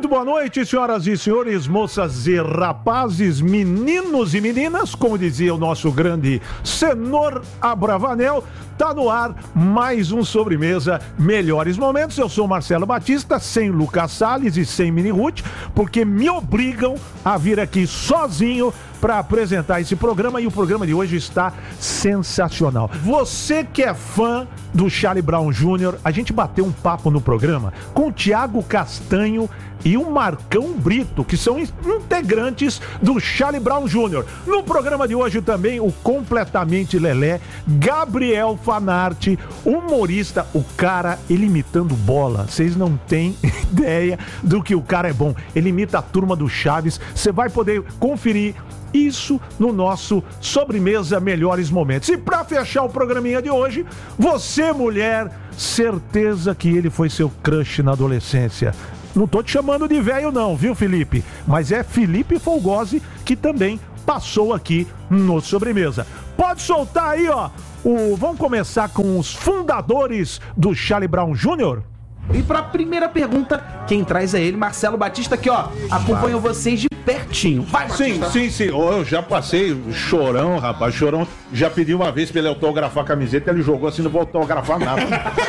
Muito boa noite, senhoras e senhores, moças e rapazes, meninos e meninas, como dizia o nosso grande Senhor Abravanel. Tá no ar mais um Sobremesa Melhores Momentos. Eu sou Marcelo Batista, sem Lucas Salles e sem Mini Ruth, porque me obrigam a vir aqui sozinho para apresentar esse programa, e o programa de hoje está sensacional. Você que é fã do Charlie Brown Jr., a gente bateu um papo no programa com o Thiago Castanho e o Marcão Brito, que são integrantes do Charlie Brown Jr. No programa de hoje também o completamente lelé Gabriel Fanarti, humorista. O cara, ele imitando bola, vocês não têm ideia do que o cara é bom. Ele imita a turma do Chaves. Você vai poder conferir isso no nosso Sobremesa Melhores Momentos. E pra fechar o programinha de hoje, você, mulher, certeza que ele foi seu crush na adolescência. Não tô te chamando de velho não, viu, Felipe? Mas é Felipe Folgose, que também passou aqui no Sobremesa. Pode soltar aí, ó. Vamos começar com os fundadores do Charlie Brown Jr.? E pra primeira pergunta, quem traz é ele, Marcelo Batista, que ó, acompanha vocês de pertinho. Vai, Batista. Sim. Eu já passei o Chorão, rapaz. O Chorão já pediu uma vez pra ele autografar a camiseta, ele jogou assim, não vou autografar nada.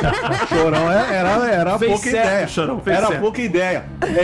Chorão era pouca ideia. Chorão, pouca ideia.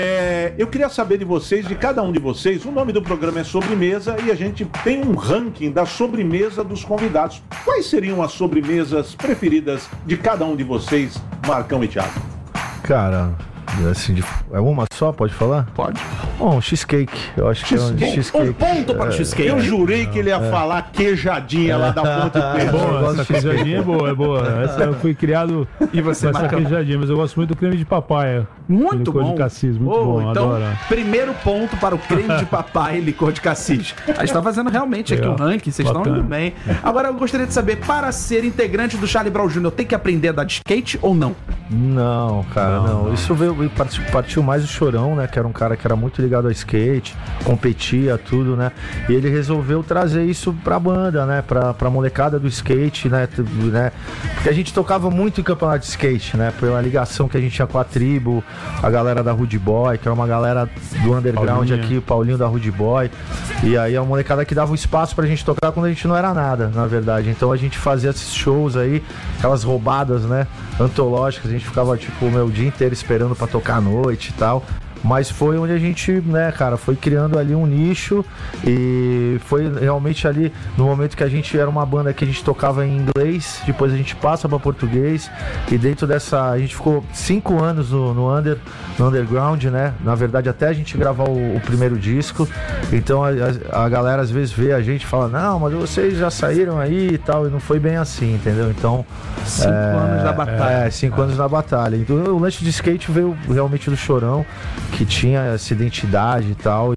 Eu queria saber de vocês, de cada um de vocês, o nome do programa é Sobremesa e a gente tem um ranking da sobremesa dos convidados. Quais seriam as sobremesas preferidas de cada um de vocês, Marcão e Thiago? Cara, assim, é uma só? Pode falar? Pode. Bom, cheesecake. Eu acho que é um cheesecake. Um ponto para o cheesecake. Eu jurei que ele ia falar queijadinha lá da Ponte Preta. Boa, essa queijadinha é boa. Essa eu fui criado e você, com essa queijadinha, mas eu gosto muito do creme de papai. Muito bom. Licor de cassis, muito bom, então, adoro. Primeiro ponto para o creme de papai e licor de cassis. A gente está fazendo realmente aqui um ranking, vocês estão indo bem. Agora eu gostaria de saber, para ser integrante do Charlie Brown Jr., tem que aprender a dar de skate ou não? Não, cara, não. Isso partiu mais do Chorão, né? Que era um cara que era muito ligado ao skate, competia, tudo, né? E ele resolveu trazer isso pra banda, né? Pra molecada do skate, né? Porque a gente tocava muito em campeonato de skate, né? Pela ligação que a gente tinha com a tribo, a galera da Rude Boy, que era uma galera do underground aqui, o Paulinho da Rude Boy. E aí a molecada que dava um espaço pra gente tocar quando a gente não era nada, na verdade. Então a gente fazia esses shows aí, aquelas roubadas, né? Antológicas, a gente ficava tipo o dia inteiro esperando pra tocar à noite e tal. Mas foi onde a gente, né, cara, foi criando ali um nicho e foi realmente ali no momento que a gente era uma banda que a gente tocava em inglês, depois a gente passa para português e dentro dessa, a gente ficou 5 anos no underground, né, na verdade até a gente gravar o primeiro disco. Então a galera às vezes vê a gente e fala, não, mas vocês já saíram aí e tal, e não foi bem assim, entendeu? Então 5 anos na batalha. 5 anos na batalha. Então o lance de skate veio realmente do Chorão, que tinha essa identidade e tal,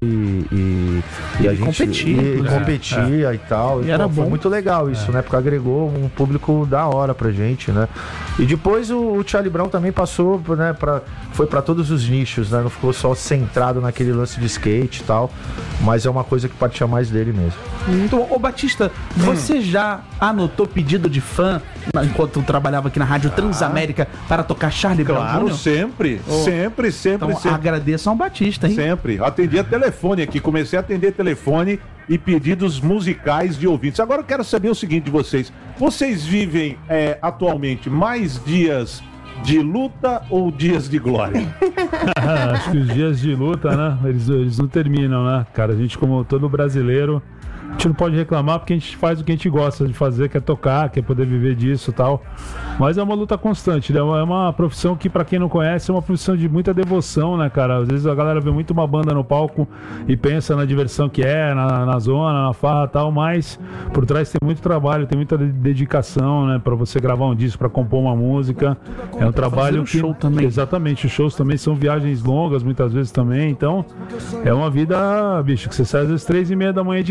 e a gente competia e tal. E era foi bom. muito legal isso, né? Porque agregou um público da hora pra gente, né? E depois o Charlie Brown também passou, né? Foi pra todos os nichos, né? Não ficou só centrado naquele lance de skate e tal, mas é uma coisa que partia mais dele mesmo. Então, ô Batista, você já anotou pedido de fã enquanto trabalhava aqui na Rádio Transamérica para tocar Charlie Brown Jr.? Claro, sempre. Então agradeço ao Batista, hein? Sempre. Atendia telefone aqui, comecei a atender telefone e pedidos musicais de ouvintes. Agora eu quero saber o seguinte de vocês. Vocês vivem atualmente mais dias de luta ou dias de glória? Acho que os dias de luta, né? Eles não terminam, né? Cara, a gente, como todo brasileiro, a gente não pode reclamar porque a gente faz o que a gente gosta de fazer, que é tocar, quer poder viver disso e tal. Mas é uma luta constante, né? É uma profissão que, pra quem não conhece, é uma profissão de muita devoção, né, cara? Às vezes a galera vê muito uma banda no palco e pensa na diversão que é, na zona, na farra e tal, mas por trás tem muito trabalho, tem muita dedicação, né? Pra você gravar um disco, pra compor uma música. É um trabalho que... show também. Exatamente, os shows também são viagens longas, muitas vezes também, então é uma vida, bicho, que você sai às vezes 3h30 da manhã de casa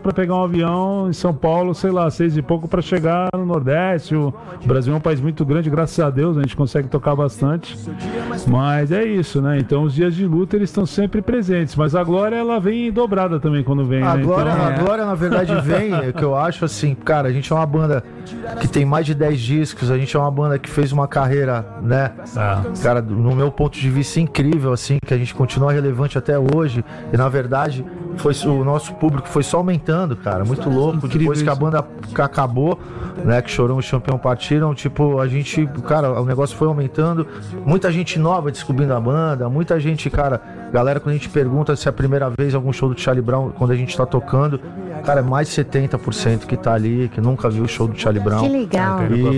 para pegar um avião em São Paulo, sei lá, 6 e pouco para chegar no Nordeste. O Brasil é um país muito grande, graças a Deus, a gente consegue tocar bastante. Mas é isso, né? Então os dias de luta eles estão sempre presentes. Mas a glória ela vem dobrada também quando vem, a né? glória, então, a glória, na verdade, vem, é que eu acho assim, cara, a gente é uma banda que tem mais de 10 discos, a gente é uma banda que fez uma carreira, né? Cara, no meu ponto de vista, incrível, assim, que a gente continua relevante até hoje. E na verdade, o nosso público foi só aumentando, cara. Muito louco. Incrível. Depois que a banda acabou, né? Que Chorão e Champião partiram, tipo, a gente, cara, o negócio foi aumentando. Muita gente nova descobrindo a banda, muita gente, cara. Galera, quando a gente pergunta se é a primeira vez algum show do Charlie Brown, quando a gente tá tocando, cara, é mais de 70% que tá ali, que nunca viu o show do Charlie Brown. Que legal.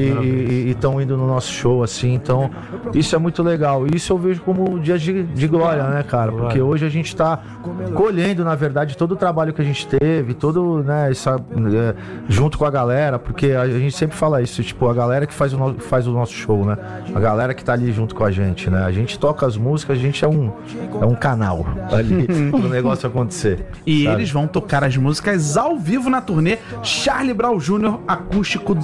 E estão indo no nosso show, assim, então isso é muito legal. Isso eu vejo como dias de glória, né, cara? Porque hoje a gente tá colhendo, na verdade, todo o trabalho que a gente teve, todo, né, junto com a galera, porque a gente sempre fala isso, tipo, a galera que faz o nosso show, né? A galera que tá ali junto com a gente, né? A gente toca as músicas, a gente é um canal ali pro negócio acontecer. E sabe? Eles vão tocar as músicas ao vivo na turnê Charlie Brown Jr. Acústico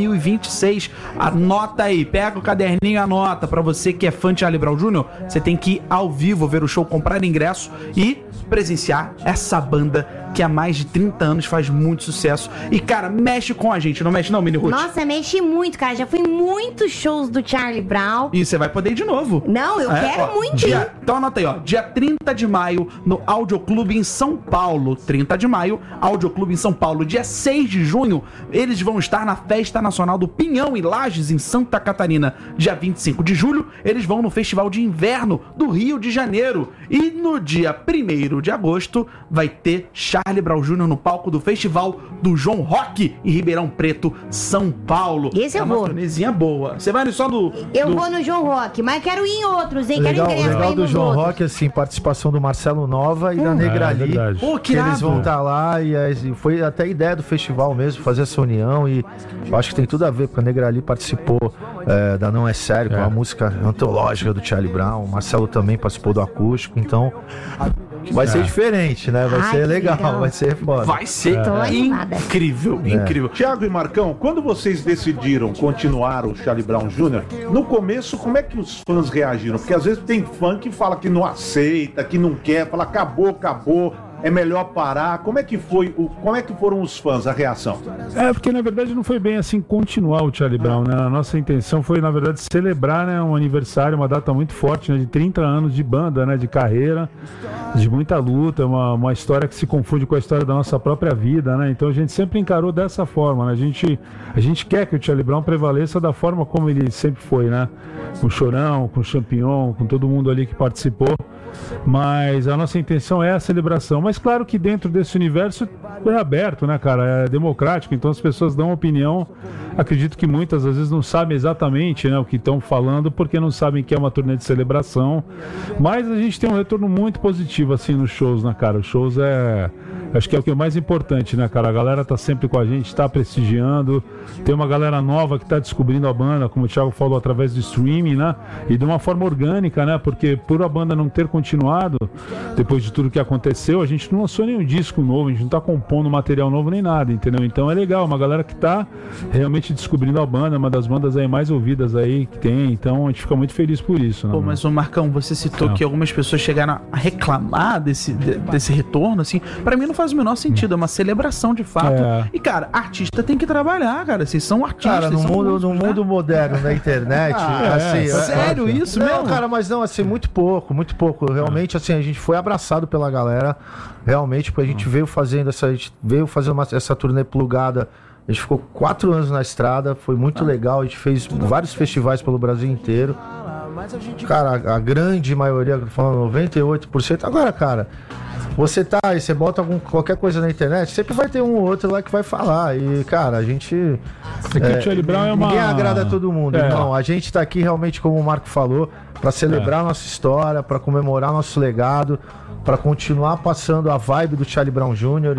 2026. Anota aí, pega o caderninho e anota. Pra você que é fã de Charlie Brown Jr., você tem que ir ao vivo ver o show, comprar ingresso e presenciar essa banda que há mais de 30 anos faz muito sucesso. E, cara, mexe com a gente, não mexe não, Mini Ruth? Nossa, mexe muito, cara. Já fui em muitos shows do Charlie Brown. E você vai poder ir de novo. Não, eu quero muito ir. Então anota aí, ó. Dia 30 de maio, no Audioclube em São Paulo. 30 de maio, Audioclube em São Paulo. Dia 6 de junho, eles vão estar na Festa Nacional do Pinhão, em Lages, em Santa Catarina. Dia 25 de julho, eles vão no Festival de Inverno do Rio de Janeiro. E no dia 1º de agosto, vai ter Charlie Brown Jr. no palco do Festival do João Rock em Ribeirão Preto, São Paulo. Esse eu vou. Uma turnezinha boa. Você vai só do... Eu vou no João Rock, mas quero ir em outros, hein? Legal, quero ingresso legal do João outros. Rock, assim, participação do Marcelo Nova e da Negrali. Pô, que eles vão estar lá e foi até a ideia do festival mesmo, fazer essa união e eu acho que tem tudo a ver, porque a Negrali participou da Não É Sério, com a música antológica do Charlie Brown. O Marcelo também participou do acústico, então vai ser diferente, né? Vai ser legal, vai ser foda. Vai ser incrível, incrível. Thiago e Marcão, quando vocês decidiram continuar o Charlie Brown Jr., no começo, como é que os fãs reagiram? Porque às vezes tem fã que fala que não aceita, que não quer, fala acabou, é melhor parar. Como é que foram os fãs, a reação? Porque na verdade não foi bem assim continuar o Charlie Brown, né? A nossa intenção foi, na verdade, celebrar, né, um aniversário, uma data muito forte, né, de 30 anos de banda, né, de carreira, de muita luta, uma história que se confunde com a história da nossa própria vida, né? Então a gente sempre encarou dessa forma, né? A gente quer que o Charlie Brown prevaleça da forma como ele sempre foi, né? Com o Chorão, com o Champion, com todo mundo ali que participou. Mas a nossa intenção é a celebração. Mas claro que dentro desse universo é aberto, né, cara? É democrático, então as pessoas dão opinião. Acredito que muitas às vezes não sabem exatamente, né, o que estão falando, porque não sabem que é uma turnê de celebração. Mas a gente tem um retorno muito positivo assim nos shows, né, cara? Os shows acho que é o que é mais importante, né, cara? A galera tá sempre com a gente, tá prestigiando. Tem uma galera nova que tá descobrindo a banda, como o Thiago falou, através do streaming, né? E de uma forma orgânica, né? Porque por a banda não ter continuado, depois de tudo que aconteceu, a gente não lançou nenhum disco novo, a gente não tá compondo material novo nem nada, entendeu? Então é legal, uma galera que tá realmente descobrindo a banda, uma das bandas aí mais ouvidas aí que tem, então a gente fica muito feliz por isso, né? Pô, mas o Marcão, você citou que algumas pessoas chegaram a reclamar desse retorno, assim, pra mim não faz o menor sentido, é uma celebração de fato. E, cara, artista tem que trabalhar, cara, vocês são artistas. Cara, no mundo moderno da internet, assim... Sério isso não, mesmo? Cara, mas não, assim, muito pouco. Realmente, assim, a gente foi abraçado pela galera, realmente, porque a gente veio fazendo essa turnê plugada. A gente ficou 4 anos na estrada, foi muito legal, a gente fez vários festivais pelo Brasil inteiro. Cara, a grande maioria, falando 98%. Agora, cara, você bota qualquer coisa na internet, sempre vai ter um ou outro lá que vai falar. E, cara, a gente... o Charlie Brown ninguém agrada todo mundo. Não, a gente tá aqui realmente, como o Marco falou, para celebrar a nossa história, para comemorar nosso legado, para continuar passando a vibe do Charlie Brown Jr.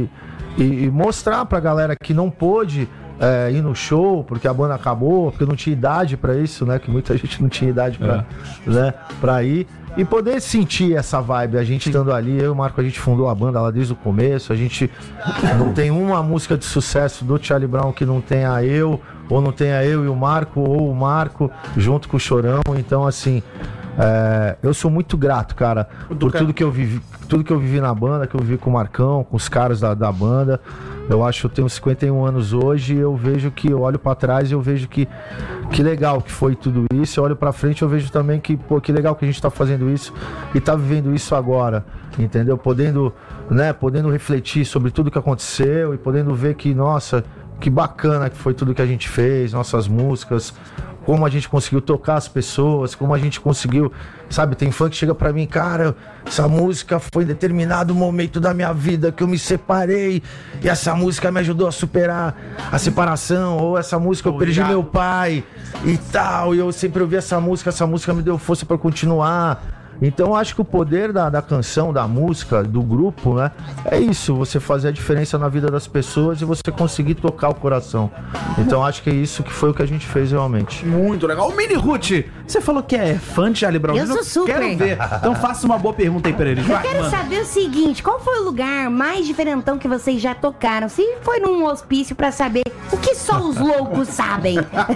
e mostrar pra galera que não pôde ir no show, porque a banda acabou, porque não tinha idade pra isso, né? Que muita gente não tinha idade pra ir. e poder sentir essa vibe. A gente estando ali, eu e o Marco, a gente fundou a banda lá desde o começo. A gente não tem uma música de sucesso do Charlie Brown que não tenha eu, ou não tenha eu e o Marco, ou o Marco junto com o Chorão. Então, assim, eu sou muito grato, cara, por tudo que eu vivi na banda, que eu vivi com o Marcão, com os caras da banda. Eu acho que eu tenho 51 anos hoje, e eu vejo que, eu olho pra trás e eu vejo que legal que foi tudo isso. Eu olho pra frente e eu vejo também que, pô, que legal que a gente tá fazendo isso e tá vivendo isso agora, entendeu? Podendo refletir sobre tudo que aconteceu e podendo ver que, nossa, que bacana que foi tudo que a gente fez, nossas músicas, como a gente conseguiu tocar as pessoas, como a gente conseguiu, sabe, tem fã que chega pra mim, cara, essa música foi em determinado momento da minha vida que eu me separei, e essa música me ajudou a superar a separação, ou essa música eu perdi meu pai e tal, e eu sempre ouvi essa música me deu força pra continuar. Então eu acho que o poder da canção, da música, do grupo, né? É isso, você fazer a diferença na vida das pessoas e você conseguir tocar o coração. Então acho que é isso que foi o que a gente fez realmente. Muito legal. O Mini Ruth, você falou que é fã de Charlie Brown. Eu sou super. Quero ver. Então faça uma boa pergunta aí pra eles. Eu quero saber o seguinte, qual foi o lugar mais diferentão que vocês já tocaram? Se foi num hospício pra saber o que só os loucos sabem.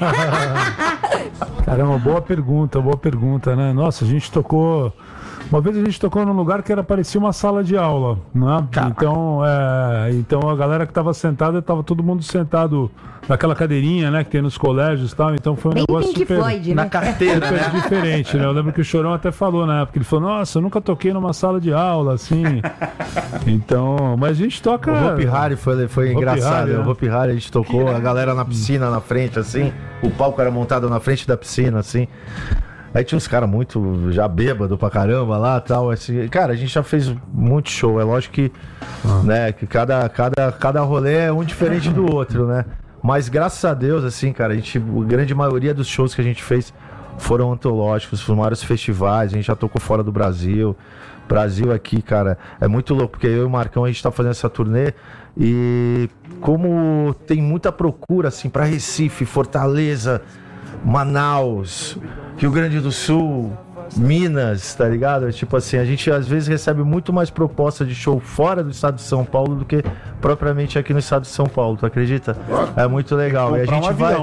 Caramba, boa pergunta, né? Nossa, a gente tocou... Uma vez a gente tocou num lugar que parecia uma sala de aula, né? Então a galera que tava sentada, tava todo mundo sentado naquela cadeirinha, né? Que tem nos colégios e tal. Então foi um negócio Pink super... Floyd, né? Na carteira, super né? diferente, né? Eu lembro que o Chorão até falou na época, ele falou, nossa, eu nunca toquei numa sala de aula, assim. Então, mas a gente toca... O Hopi Hari foi engraçado, Hari, né? O Hopi Hari a gente tocou, a galera na piscina, na frente, assim, o palco era montado na frente da piscina, assim. Aí tinha uns caras muito já bêbado pra caramba lá e tal, assim. Cara, a gente já fez muito show, é lógico que, né, que cada rolê é um diferente do outro, né? Mas graças a Deus, assim, cara, a grande maioria dos shows que a gente fez foram antológicos, foram vários festivais, a gente já tocou fora do Brasil. Brasil aqui, cara, é muito louco, porque eu e o Marcão, a gente tá fazendo essa turnê e como tem muita procura, assim, pra Recife, Fortaleza, Manaus, Rio Grande do Sul, Minas, tá ligado? Tipo assim, a gente às vezes recebe muito mais proposta de show fora do estado de São Paulo do que propriamente aqui no estado de São Paulo, tu acredita? É muito legal. E a gente vai...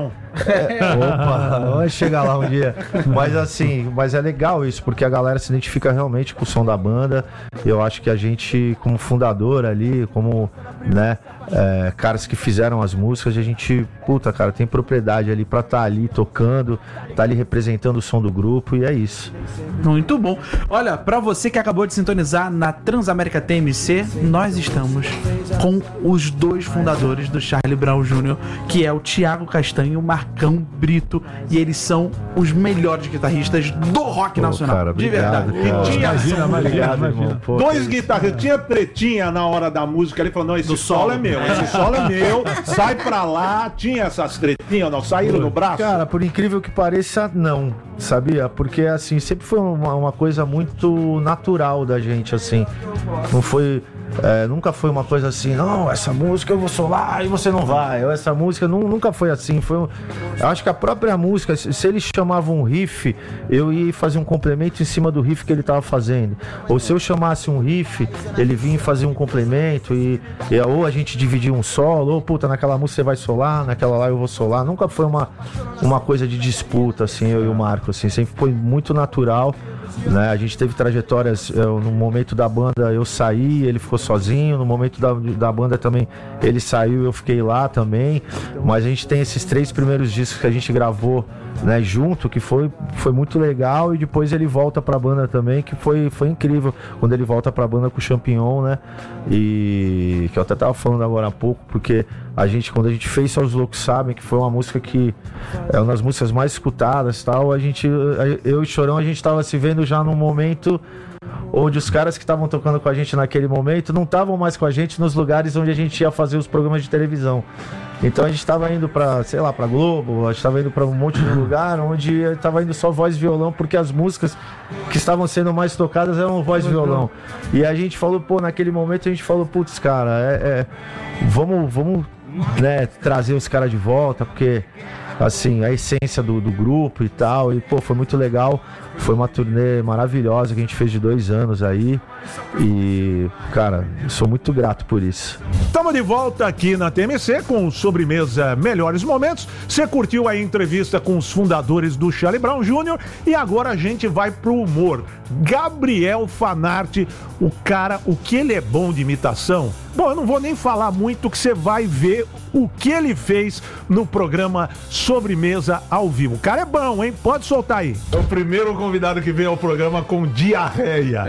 Opa, vamos chegar lá um dia. Mas assim, mas é legal isso, porque a galera se identifica realmente com o som da banda. Eu acho que a gente, como fundador ali, como, né, caras que fizeram as músicas, a gente, puta, cara, tem propriedade ali pra estar ali tocando, tá ali representando o som do grupo, e é isso. Muito bom. Olha, pra você que acabou de sintonizar na Transamérica TMC, nós estamos com os dois fundadores do Charlie Brown Jr., que é o Thiago Castanho e o Marcão Brito, e eles são os melhores guitarristas do rock nacional. Cara, obrigado, de verdade. cara. Imagina. Dois guitarristas, tinha tretinha na hora da música, ele falou, não, esse solo é meu, esse solo é meu, sai pra lá, tinha essas tretinhas, não, saíram no braço? Cara, por incrível que pareça, não, sabia? Porque, assim, sempre foi uma coisa muito natural da gente, assim, não foi... nunca foi uma coisa assim, não, essa música eu vou solar e você não vai, ou essa música nunca foi assim, eu acho que a própria música, se ele chamava um riff, eu ia fazer um complemento em cima do riff que ele tava fazendo, ou se eu chamasse um riff, ele vinha fazer um complemento ou a gente dividia um solo, ou puta, naquela música você vai solar, naquela lá eu vou solar, nunca foi uma coisa de disputa, assim, eu e o Marco, assim, sempre foi muito natural, né? A gente teve trajetórias, no momento da banda eu saí, ele ficou sozinho, no momento da banda também ele saiu, eu fiquei lá também, mas a gente tem esses 3 primeiros discos que a gente gravou, né, junto, que foi muito legal, e depois ele volta pra banda também, que foi incrível, quando ele volta pra banda com o Champignon, né, e que eu até tava falando agora há pouco, porque quando a gente fez Só os Loucos Sabem, que foi uma música que é uma das músicas mais escutadas e tal, eu e Chorão, a gente tava se vendo já num momento onde os caras que estavam tocando com a gente naquele momento não estavam mais com a gente nos lugares onde a gente ia fazer os programas de televisão. Então a gente estava indo pra, sei lá, pra Globo, a gente estava indo pra um monte de lugar onde estava indo só voz e violão, porque as músicas que estavam sendo mais tocadas eram voz e violão. E a gente falou, naquele momento a gente falou, putz, cara, vamos, né, trazer os caras de volta, porque assim, a essência do grupo e tal. E, pô, foi muito legal. Foi uma turnê maravilhosa que a gente fez de 2 anos aí. E, cara, sou muito grato por isso. Estamos de volta aqui na TMC com sobremesa Melhores Momentos. Você curtiu a entrevista com os fundadores do Charlie Brown Jr. e agora a gente vai pro humor. Gabriel Fanart, o cara, o que ele é bom de imitação? Bom, eu não vou nem falar muito que você vai ver o que ele fez no programa Sobremesa ao vivo. O cara é bom, hein? Pode soltar aí. É o primeiro convidado que vem ao programa com diarreia.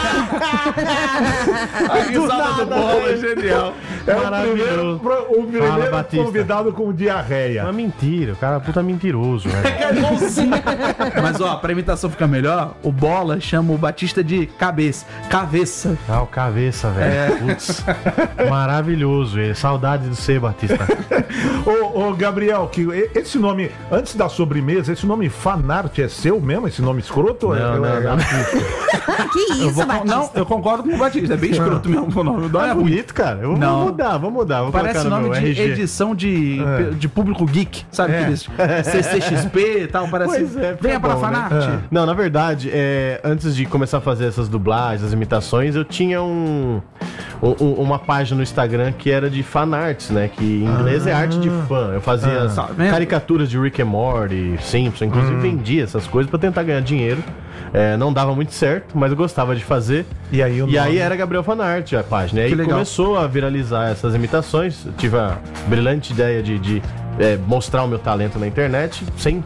A risada do Bola é genial. É o primeiro convidado com diarreia. Uma mentira, o cara é puta mentiroso, né? Mas ó, pra imitação ficar melhor, o Bola chama o Batista de cabeça. Ah, o cabeça, velho. Putz, maravilhoso ele. Saudade do C, Batista. Ô, Gabriel, que esse nome, antes da sobremesa, esse nome Fanart é seu mesmo? Esse nome escroto? Não. Que isso, Batista? Não, eu concordo com o Batista. É bem escroto mesmo o nome. O nome É bonito, cara. Vamos mudar. Vou Parece colocar no nome meu de RG. edição de público geek, sabe? Aqueles CCXP e tal, parece. Pois é, Venha tá pra bom, né? Fanart. Não, na verdade, antes de começar a fazer essas dublagens, as imitações, eu tinha uma página no Instagram que era de fanarts, né? Que em inglês é arte de fã. Eu fazia caricaturas de Rick and Morty, Simpson, inclusive vendia essas coisas pra tentar ganhar dinheiro. Não dava muito certo, mas eu gostava de fazer. E aí era Gabriel Fanart a página. E aí legal. começou a viralizar essas imitações. Eu tive a brilhante ideia de mostrar o meu talento na internet sem